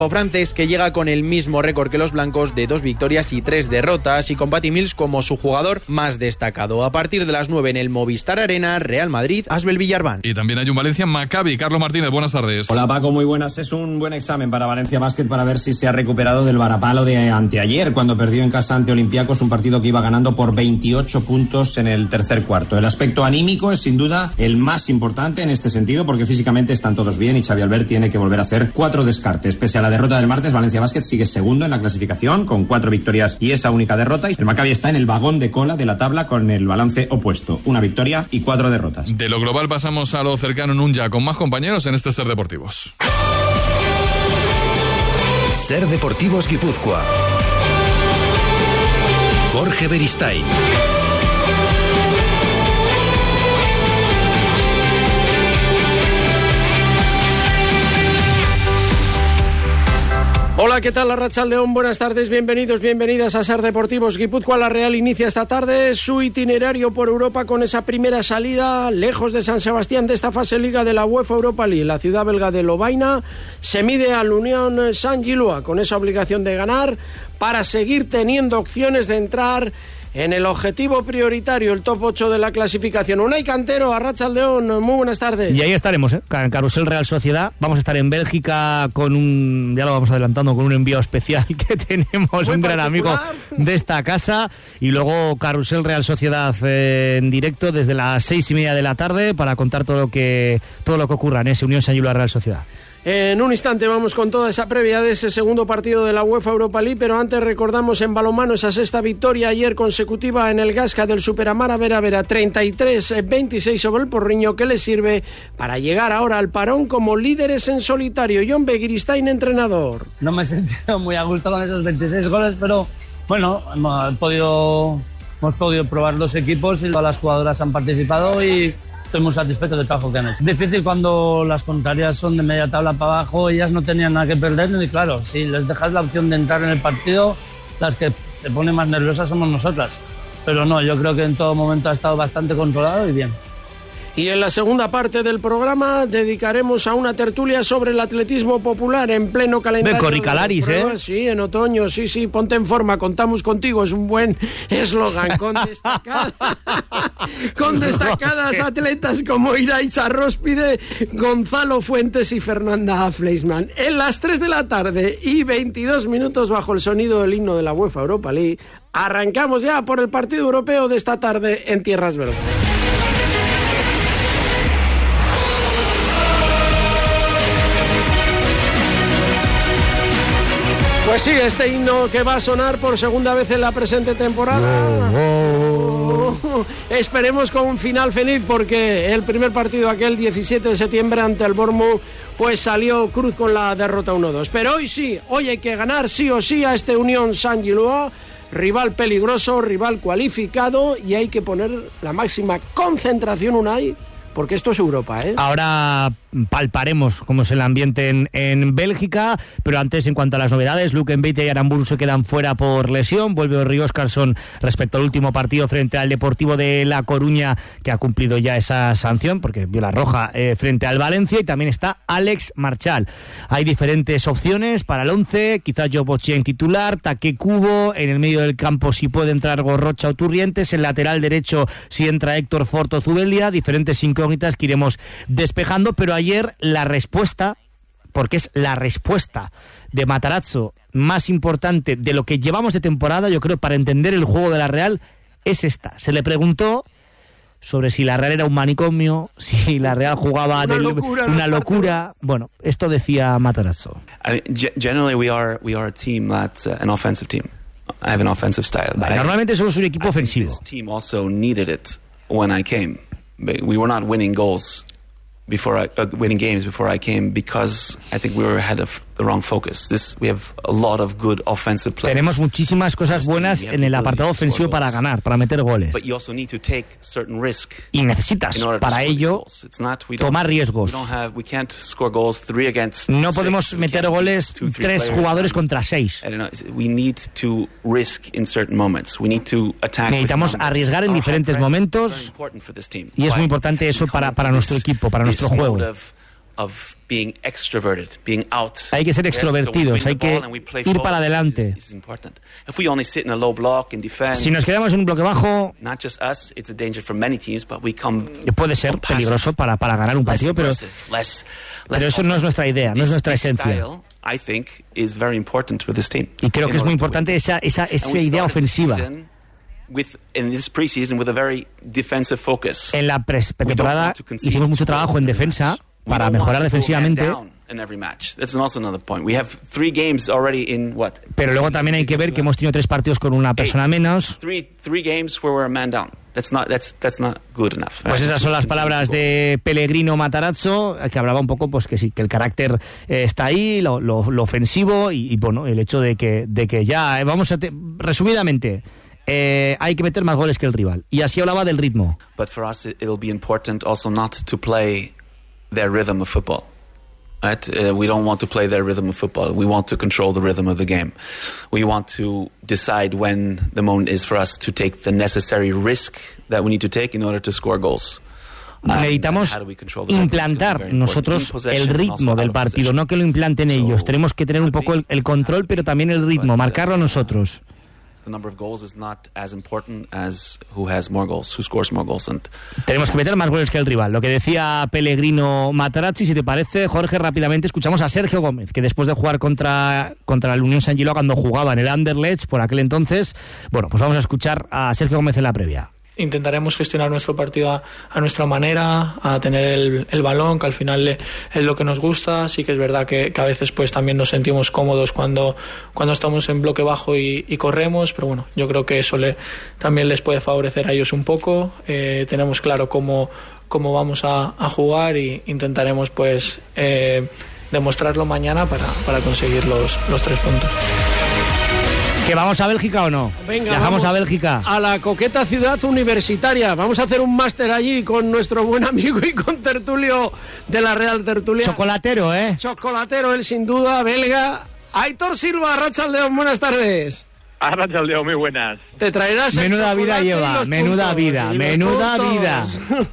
francés, que llega con el mismo récord que los blancos de 2 victorias y 3 derrotas, y con Patty Mills como su jugador más destacado. A partir de las 9 en el Movistar Arena, Real Madrid, Asbel Villarban. Y también hay un Valencia Maccabi. Carlos Martínez, buenas tardes. Hola Paco, muy buenas. Es un buen examen para Valencia Basket para ver si se ha recuperado del varapalo de anteayer, cuando perdió en casa ante Olympiacos, un partido que iba ganando por 28 puntos en el tercer cuarto. El aspecto anímico es sin duda el más importante en este sentido, porque físicamente están todos bien y Xavi Albert tiene que volver a hacer 4 descartes. Pese a la derrota del martes, Valencia Basket sigue segundo en la clasificación con 4 victorias y esa única derrota, y el Maccabi está en el vagón de cola de la tabla con el balance opuesto, 1 victoria y 4 derrotas. De lo global pasamos a lo cercano en un ya con más compañeros en este Ser Deportivos. Ser Deportivos Guipúzcoa. Jorge Beristain. Hola, ¿qué tal? Arratsaldeon, buenas tardes, bienvenidos, bienvenidas a Ser Deportivos Guipúzcoa. La Real inicia esta tarde su itinerario por Europa con esa primera salida lejos de San Sebastián de esta fase Liga de la UEFA Europa League. La ciudad belga de Lovaina se mide al Unión Saint-Gilloise con esa obligación de ganar para seguir teniendo opciones de entrar en el objetivo prioritario, el top 8 de la clasificación. Unai Cantero, Arratsaldeon, muy buenas tardes. Y ahí estaremos, Carrusel Real Sociedad. Vamos a estar en Bélgica con ya lo vamos adelantando, con un envío especial que tenemos, muy un gran amigo de esta casa. Y luego Carrusel Real Sociedad en directo desde las 6:30 de la tarde para contar todo lo que ocurra en ese Unión Saint-Gilloise Real Sociedad. En un instante vamos con toda esa previa de ese segundo partido de la UEFA Europa League, pero antes recordamos en balonmano esa sexta victoria ayer consecutiva en el Gasca del Superamara Vera 33-26 sobre el Porriño, que les sirve para llegar ahora al parón como líderes en solitario. Jon Begiristain, entrenador. No me he sentido muy a gusto con esos 26 goles, pero bueno, hemos podido probar los equipos y todas las jugadoras han participado y estoy muy satisfecho del trabajo que han hecho. Es difícil cuando las contrarias son de media tabla para abajo, ellas no tenían nada que perder, y claro, si les dejas la opción de entrar en el partido, las que se ponen más nerviosas somos nosotras. Pero no, yo creo que en todo momento ha estado bastante controlado y bien. Y en la segunda parte del programa dedicaremos a una tertulia sobre el atletismo popular en pleno calendario. Corricalaris, Sí, en otoño, sí, ponte en forma, contamos contigo, es un buen eslogan, con destacadas atletas como Iraisa Róspide, Gonzalo Fuentes y Fernanda Fleischmann. En las 3 de la tarde y 22 minutos bajo el sonido del himno de la UEFA Europa League, arrancamos ya por el partido europeo de esta tarde en tierras belgas. Pues sí, este himno que va a sonar por segunda vez en la presente temporada. Esperemos con un final feliz, porque el primer partido aquel 17 de septiembre ante el Bournemouth pues salió cruz con la derrota 1-2. Pero hoy sí, hoy hay que ganar sí o sí a este Unión Saint-Gilloise, rival peligroso, rival cualificado, y hay que poner la máxima concentración, Unai, porque esto es Europa, Ahora palparemos cómo es el ambiente en Bélgica, pero antes, en cuanto a las novedades, Luke Mbete y Aramburu se quedan fuera por lesión. Vuelve Orri Óscarsson respecto al último partido frente al Deportivo de La Coruña, que ha cumplido ya esa sanción porque vio la roja frente al Valencia, y también está Alex Marchal. Hay diferentes opciones para el 11, quizás Joe Bochien titular, Take Kubo, en el medio del campo si puede entrar Gorrocha o Turrientes, el lateral derecho si entra Héctor Fort o Zubeldía, diferentes incógnitas que iremos despejando. Pero ayer la respuesta, porque es la respuesta de Matarazzo más importante de lo que llevamos de temporada, yo creo, para entender el juego de la Real, es esta. Se le preguntó sobre si la Real era un manicomio, si la Real jugaba una locura. Bueno, esto decía Matarazzo. Generally we are a team that's an offensive team. I have an offensive style. Normalmente somos un equipo ofensivo. This team also needed it when I came. We were not winning goals winning games before I came because I think we were ahead of the wrong focus. We have a lot of good offensive players. Tenemos muchísimas cosas buenas en el apartado ofensivo para ganar, para meter goles. But you also need to take certain risk. Y necesitas para ello tomar riesgos. We can't score goals 3 against 6. No podemos meter goles 3 jugadores contra 6. We need to risk in certain moments. We need to attack. Necesitamos arriesgar en diferentes momentos, y es muy importante eso para nuestro equipo, para nuestro juego. of being extroverted, being out. Hay que ser extrovertidos, hay que ir para adelante. If we only sit in a low block and defend, si nos quedamos en un bloque bajo, not just us, it's a danger for many teams, but we come puede ser peligroso para ganar un partido, pero eso no es nuestra idea, no es nuestra esencia. I think is very important for this team. Y creo que es muy importante esa idea ofensiva. In this preseason with a very defensive focus. En la pretemporada hicimos mucho trabajo en defensa para mejorar defensivamente. Pero luego también hay que ver que hemos tenido 3 partidos con una persona menos. Pues esas son las palabras de Pellegrino Matarazzo, que hablaba un poco, pues que sí, que el carácter está ahí, lo ofensivo y bueno, el hecho de que ya vamos a resumidamente. Hay que meter más goles que el rival. Y así hablaba del ritmo. But for us it'll be important also not to play their rhythm of football. Right? We don't want to play their rhythm of football. We want to control the rhythm of the game. We want to decide when the moment is for us to take the necessary risk that we need to take in order to score goals. Necesitamos implantar nosotros el ritmo del partido, no que lo implanten ellos. Tenemos que tener un poco el control, pero también el ritmo, marcarlo nosotros. The number of goals is not as important as who has more goals, who scores more goals. Tenemos que meter más goles que el rival. Lo que decía Pellegrino Matarazzo, y si te parece, Jorge, rápidamente escuchamos a Sergio Gómez, que después de jugar contra el Unión Saint-Gilloise cuando jugaba en el Anderlecht por aquel entonces, bueno, pues vamos a escuchar a Sergio Gómez en la previa. Intentaremos gestionar nuestro partido a nuestra manera, a tener el balón, que al final es lo que nos gusta. Sí que es verdad que a veces pues también nos sentimos cómodos cuando estamos en bloque bajo y corremos, pero bueno, yo creo que eso también les puede favorecer a ellos un poco. Tenemos claro cómo vamos a jugar y intentaremos pues demostrarlo mañana para conseguir los 3 puntos. ¿Que vamos a Bélgica o no? Venga, viajamos a Bélgica. A la coqueta ciudad universitaria. Vamos a hacer un máster allí con nuestro buen amigo y contertulio de la Real Tertulia. Chocolatero, ¿eh? Chocolatero, él sin duda, belga. Aitor Silva, Arratsaldeon, buenas tardes. Arratsaldeon, muy buenas. Te traerás el menuda vida lleva, menuda vida.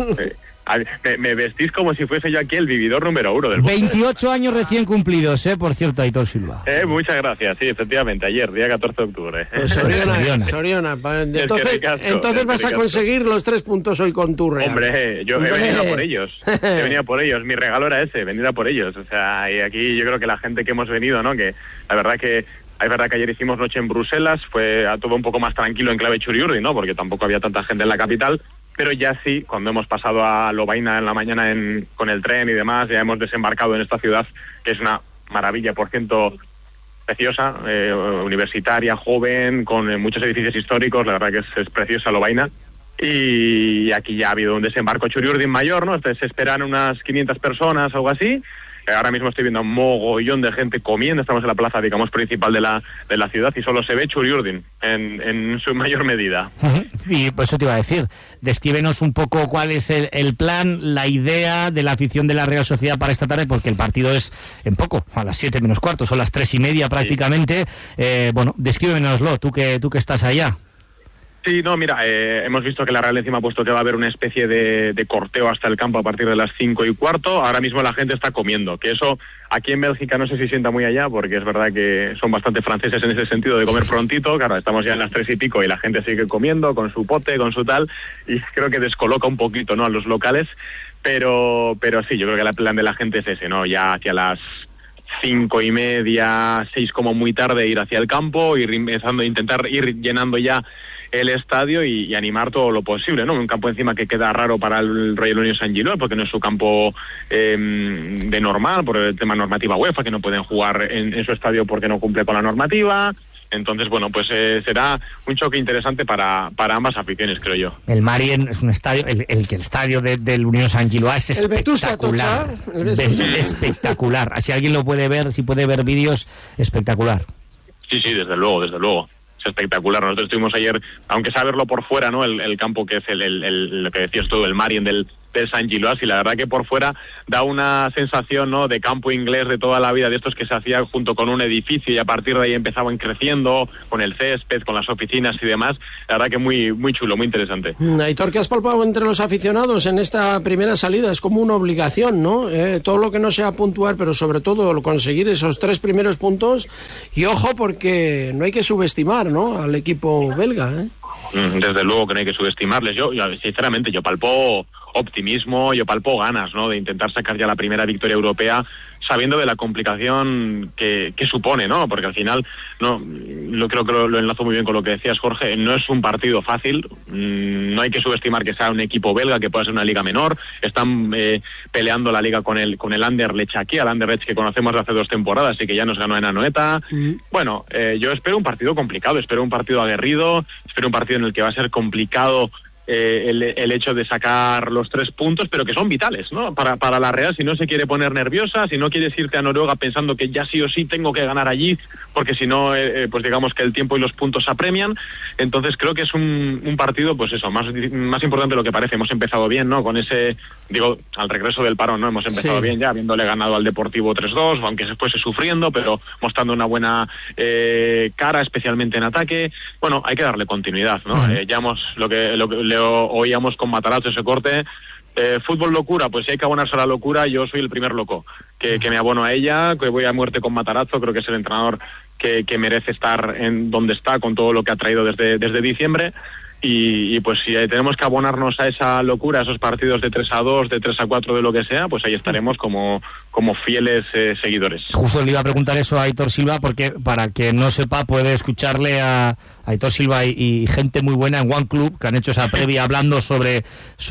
Me vestís como si fuese yo aquí el vividor número 1 del mundo. 28 años recién cumplidos, por cierto, Aitor Silva. Muchas gracias, sí, efectivamente, ayer, día 14 de octubre. Pues Soriona. Entonces vas a conseguir los 3 puntos hoy con tu Real. Hombre, yo he venido a por ellos. Mi regalo era ese, venir a por ellos. O sea, y aquí yo creo que la gente que hemos venido, ¿no? Que la verdad que... Es verdad que ayer hicimos noche en Bruselas, fue todo un poco más tranquilo en clave Churiurdi, ¿no? Porque tampoco había tanta gente en la capital, pero ya sí, cuando hemos pasado a Lovaina en la mañana con el tren y demás, ya hemos desembarcado en esta ciudad, que es una maravilla, por ciento preciosa, universitaria, joven, con muchos edificios históricos, la verdad que es preciosa Lovaina. Y aquí ya ha habido un desembarco Churiurdi mayor, ¿no? Se esperan unas 500 personas, algo así. Ahora mismo estoy viendo un mogollón de gente comiendo. Estamos en la plaza, digamos, principal de la ciudad y solo se ve Churiurdin en su mayor medida. Y pues eso te iba a decir. Descríbenos un poco cuál es el plan, la idea de la afición de la Real Sociedad para esta tarde, porque el partido es en poco, a las 7 menos cuarto, son las 3:30 prácticamente. Sí. Bueno, descríbenoslo, tú que estás allá. Sí, no, mira, hemos visto que la Real encima ha puesto que va a haber una especie de corteo hasta el campo a partir de las 5:15. Ahora mismo la gente está comiendo, que eso aquí en Bélgica no sé si sienta muy allá, porque es verdad que son bastante franceses en ese sentido de comer prontito. Claro, estamos ya en las 3:00 y la gente sigue comiendo con su pote, con su tal, y creo que descoloca un poquito, ¿no?, a los locales. Pero sí, yo creo que el plan de la gente es ese, ¿no? Ya hacia las 5:30, 6 como muy tarde, ir hacia el campo, intentar ir llenando ya el estadio y animar todo lo posible, ¿no? Un campo encima que queda raro para el Royal Union Saint-Gilloise, porque no es su campo de normal, por el tema normativa UEFA, que no pueden jugar en su estadio porque no cumple con la normativa. Entonces, bueno, pues será un choque interesante para ambas aficiones, creo yo. El Marien es un estadio, el estadio del Unión Saint-Gilloise es espectacular. Espectacular. Si alguien lo puede ver, si puede ver vídeos, espectacular. Sí, desde luego. Es espectacular. Nosotros estuvimos ayer, aunque sea verlo por fuera, ¿no? El campo que es lo que decías tú, el Marien del San Giloás, y la verdad que por fuera da una sensación, ¿no?, de campo inglés de toda la vida, de estos que se hacía junto con un edificio y a partir de ahí empezaban creciendo con el césped, con las oficinas y demás. La verdad que muy chulo, muy interesante. Aitor, ¿qué has palpado entre los aficionados en esta primera salida? Es como una obligación, ¿no? Todo lo que no sea puntuar, pero sobre todo conseguir esos 3 primeros puntos, y ojo, porque no hay que subestimar, ¿no?, al equipo belga, ¿eh? Desde luego que no hay que subestimarles. Yo sinceramente, yo palpo optimismo, yo palpo ganas, ¿no?, de intentar sacar ya la primera victoria europea, sabiendo de la complicación que supone, ¿no? Porque al final, creo que lo enlazo muy bien con lo que decías, Jorge, no es un partido fácil, no hay que subestimar que sea un equipo belga, que pueda ser una liga menor, están peleando la liga con el Anderlecht aquí, al Anderlecht que conocemos de hace 2 temporadas y que ya nos ganó en Anoeta. Bueno, yo espero un partido complicado, espero un partido aguerrido, espero un partido en el que va a ser complicado el hecho de sacar los 3 puntos, pero que son vitales, ¿no? Para la Real, si no se quiere poner nerviosa, si no quieres irte a Noruega pensando que ya sí o sí tengo que ganar allí, porque si no, pues digamos que el tiempo y los puntos apremian. Entonces creo que es un partido, pues eso, más importante de lo que parece. Hemos empezado bien, ¿no?, con ese, al regreso del parón, ¿no? Hemos empezado bien ya, habiéndole ganado al Deportivo 3-2, aunque se fuese sufriendo, pero mostrando una buena cara, especialmente en ataque. Bueno, hay que darle continuidad, ¿no? Ya hemos, lo que oíamos con Matarazzo, ese corte, fútbol locura, pues si hay que abonarse a la locura, yo soy el primer loco que me abono a ella, que voy a muerte con Matarazzo. Creo que es el entrenador que merece estar en donde está, con todo lo que ha traído desde diciembre. Y pues si tenemos que abonarnos a esa locura, a esos partidos de 3-2, de 3-4, de lo que sea, pues ahí estaremos como fieles seguidores. Justo le iba a preguntar eso a Aitor Silva, porque para que no sepa, puede escucharle a Aitor Silva y gente muy buena en One Club, que han hecho esa previa hablando sobre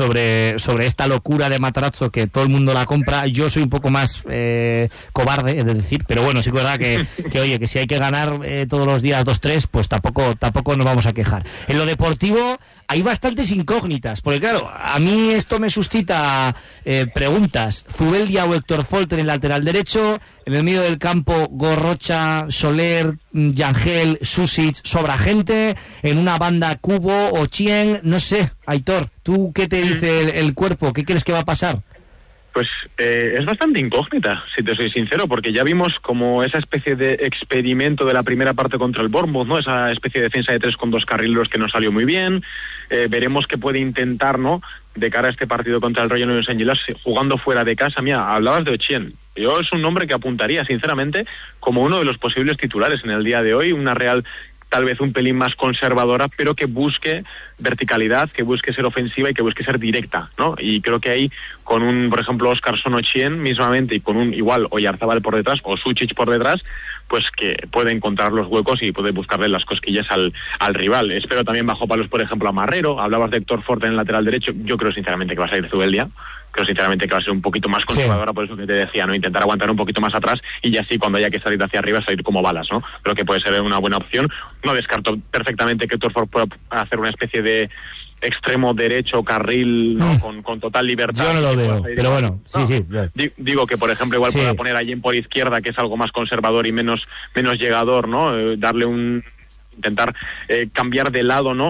esta locura de Matarazzo, que todo el mundo la compra. Yo soy un poco más cobarde, es decir, pero bueno, sí que es verdad que oye, que si hay que ganar todos los días 2-3, pues tampoco nos vamos a quejar. En lo deportivo hay bastantes incógnitas, porque claro, a mí esto me suscita preguntas. Zubeldia o Héctor Fort en el lateral derecho, en el medio del campo Gorrocha, Soler, Yangel, Susic, sobra gente, en una banda Cubo o Chien, no sé. Aitor, ¿tú qué te dice el cuerpo? ¿Qué crees que va a pasar? Pues es bastante incógnita, si te soy sincero, porque ya vimos como esa especie de experimento de la primera parte contra el Bournemouth, ¿no? Esa especie de defensa de 3 con 2 carrileros que no salió muy bien. Veremos qué puede intentar, ¿no?, de cara a este partido contra el Royal Saint Giloás, jugando fuera de casa. Mira, hablabas de Ochien. Yo es un nombre que apuntaría, sinceramente, como uno de los posibles titulares en el día de hoy. Una Real tal vez un pelín más conservadora, pero que busque verticalidad, que busque ser ofensiva y que busque ser directa, ¿no? Y creo que ahí, con por ejemplo, Óscarson o Chien mismamente, y con un igual Oyarzabal por detrás o Sučić por detrás, pues que puede encontrar los huecos y puede buscarle las cosquillas al rival. Espero también bajo palos, por ejemplo, a Marrero. Hablabas de Héctor Fort en el lateral derecho. Yo creo sinceramente que va a salir Zubeldia. Creo sinceramente que va a ser un poquito más conservadora, por eso que te decía, ¿no? Intentar aguantar un poquito más atrás y ya sí, cuando haya que salir hacia arriba, salir como balas, ¿no? Creo que puede ser una buena opción. No descarto perfectamente que Héctor Fort pueda hacer una especie de extremo derecho, carril, ¿no? Con total libertad. Yo no lo veo, pero bueno, sí. Digo que, por ejemplo, igual pueda poner a Jen por izquierda, que es algo más conservador y menos llegador, ¿no? Darle intentar cambiar de lado, ¿no?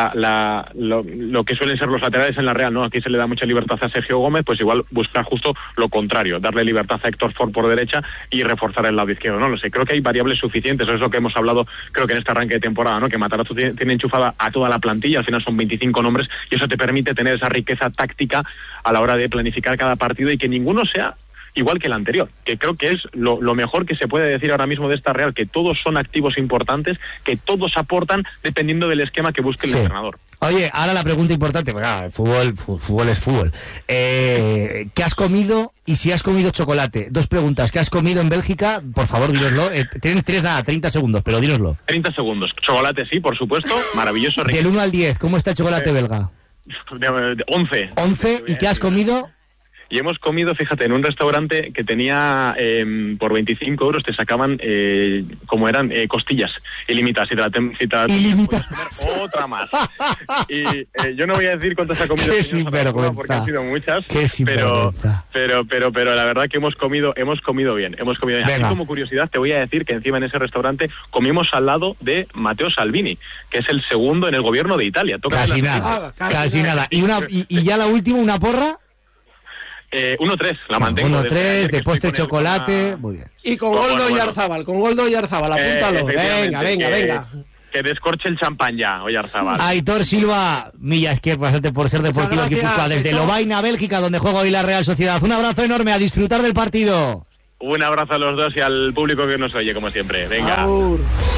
Lo que suelen ser los laterales en la Real, ¿no? Aquí se le da mucha libertad a Sergio Gómez, pues igual buscar justo lo contrario, darle libertad a Héctor Fort por derecha y reforzar el lado izquierdo. No lo sé, creo que hay variables suficientes, eso es lo que hemos hablado, creo que en este arranque de temporada, ¿no? Que Matarazzo tiene enchufada a toda la plantilla, al final son 25 nombres y eso te permite tener esa riqueza táctica a la hora de planificar cada partido y que ninguno sea igual que el anterior, que creo que es lo mejor que se puede decir ahora mismo de esta Real, que todos son activos importantes, que todos aportan dependiendo del esquema que busque el entrenador. Oye, ahora la pregunta importante, el fútbol es fútbol. ¿Qué has comido y si has comido chocolate? 2 preguntas. ¿Qué has comido en Bélgica? Por favor, dínoslo. Tienes 30 segundos, pero dínoslo. 30 segundos. Chocolate, sí, por supuesto. Maravilloso. Rico. Del 1 al 10, ¿cómo está el chocolate belga? 11. 11. ¿Y qué has comido? Y hemos comido, fíjate, en un restaurante que tenía por 25 euros te sacaban, como eran, costillas ilimitadas. Si te ilimitadas. Otra más. Y yo no voy a decir cuántas ha comido. Qué sinvergüenza. Porque han sido muchas. Qué sinvergüenza. Pero la verdad que hemos comido bien. Venga. Así como curiosidad te voy a decir que encima en ese restaurante comimos al lado de Matteo Salvini, que es el segundo en el gobierno de Italia. Casi nada. ¿Y ya la última, una porra? 1-3, la mantengo. 1-3, de postre chocolate, muy bien. Y con gol de Oyarzábal, apúntalo. Venga. Que descorche el champán ya, Oyarzábal. Aitor Silva, millas que pasarte por Ser Deportivos Guipúzcoa desde Lovaina, Bélgica, donde juega hoy la Real Sociedad. Un abrazo enorme, a disfrutar del partido. Un abrazo a los dos y al público que nos oye, como siempre. Venga. Aur.